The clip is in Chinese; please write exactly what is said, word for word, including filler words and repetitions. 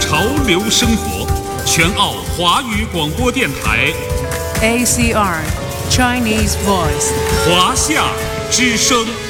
潮流生活，全澳华语广播电台 A C R Chinese Voice 华夏之声。